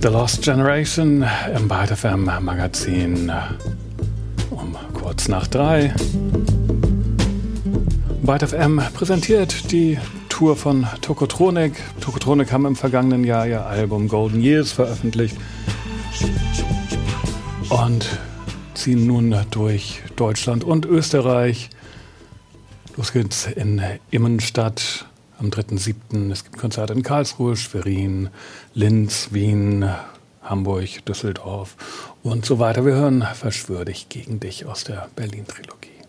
The Lost Generation im Byte FM Magazin um kurz nach 3. Byte FM präsentiert die Tour von Tokotronic. Tokotronic haben im vergangenen Jahr ihr Album Golden Years veröffentlicht und ziehen nun durch Deutschland und Österreich. Los geht's in Immenstadt am 3.7. Es gibt Konzerte in Karlsruhe, Schwerin, Linz, Wien, Hamburg, Düsseldorf und so weiter. Wir hören Verschwör dich gegen dich aus der Berlin-Trilogie.